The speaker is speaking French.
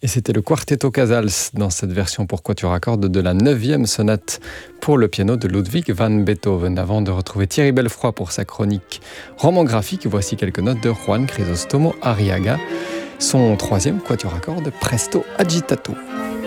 Et c'était le Quartetto Casals dans cette version pour quatuor à cordes de la 9e sonate pour le piano de Ludwig van Beethoven. Avant de retrouver Thierry Belfroy pour sa chronique roman graphique, voici quelques notes de Juan Crisóstomo Arriaga, son 3e quatuor à cordes Presto Agitato.